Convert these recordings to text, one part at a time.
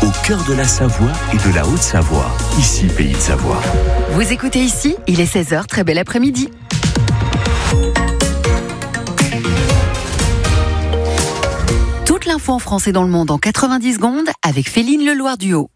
au cœur de la Savoie et de la Haute-Savoie. Ici, Pays de Savoie. Vous écoutez ici, il est 16h, très bel après-midi. Toute l'info en France et dans le monde en 90 secondes avec Féline Leloir-Duhaut.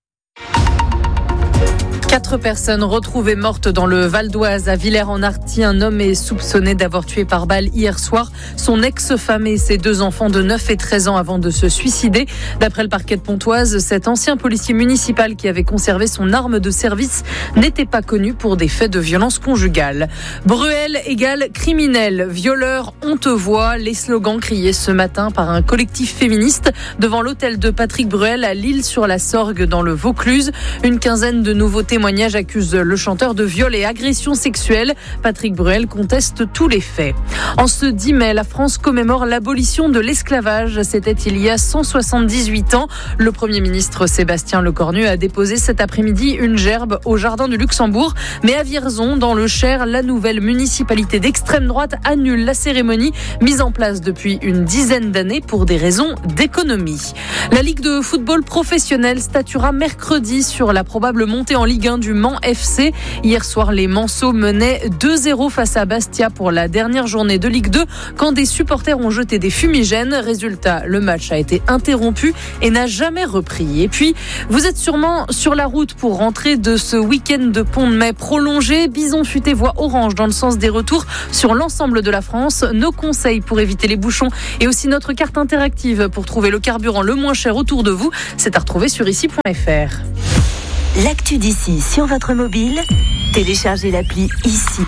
4 personnes retrouvées mortes dans le Val d'Oise. À Villers-en-Arthy, un homme est soupçonné d'avoir tué par balle hier soir son ex-femme et ses 2 enfants de 9 et 13 ans avant de se suicider. D'après le parquet de Pontoise, cet ancien policier municipal qui avait conservé son arme de service n'était pas connu pour des faits de violence conjugale. Bruel égale criminel, violeur, on te voit. Les slogans criés ce matin par un collectif féministe devant l'hôtel de Patrick Bruel à L'Isle-sur-la-Sorgue dans le Vaucluse. Une quinzaine de nouveaux témoignages accuse le chanteur de viol et agression sexuelle. Patrick Bruel conteste tous les faits. En ce 10 mai, la France commémore l'abolition de l'esclavage. C'était il y a 178 ans. Le Premier ministre Sébastien Lecornu a déposé cet après-midi une gerbe au jardin du Luxembourg. Mais à Vierzon, dans le Cher, la nouvelle municipalité d'extrême droite annule la cérémonie mise en place depuis une dizaine d'années pour des raisons d'économie. La Ligue de football professionnel statuera mercredi sur la probable montée en Ligue 1 du Mans FC. Hier soir, les Manceaux menaient 2-0 face à Bastia pour la dernière journée de Ligue 2 quand des supporters ont jeté des fumigènes. Résultat, le match a été interrompu et n'a jamais repris. Et puis, vous êtes sûrement sur la route pour rentrer de ce week-end de pont de mai prolongé. Bison futé voie orange dans le sens des retours sur l'ensemble de la France. Nos conseils pour éviter les bouchons et aussi notre carte interactive pour trouver le carburant le moins cher autour de vous, c'est à retrouver sur ici.fr. L'actu d'ici sur votre mobile, téléchargez l'appli Ici.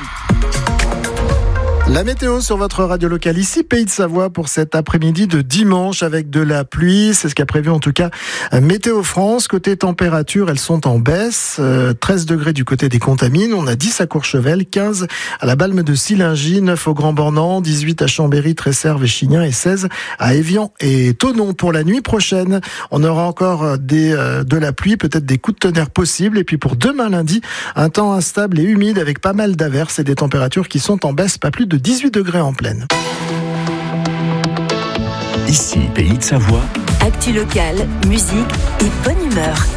La météo sur votre radio locale ici, Pays de Savoie, pour cet après-midi de dimanche avec de la pluie. C'est ce qu'a prévu en tout cas Météo France. Côté température, elles sont en baisse. 13 degrés du côté des Contamines. On a 10 à Courchevel, 15 à la Balme de Sillingy, 9 au Grand Bornand, 18 à Chambéry, Tresserve et Chignin et 16 à Évian et Thonon. Pour la nuit prochaine, on aura encore de la pluie, peut-être des coups de tonnerre possibles. Et puis pour demain lundi, un temps instable et humide avec pas mal d'averses et des températures qui sont en baisse, pas plus de 18 degrés en pleine. Ici, Pays de Savoie. Actu locale, musique et bonne humeur.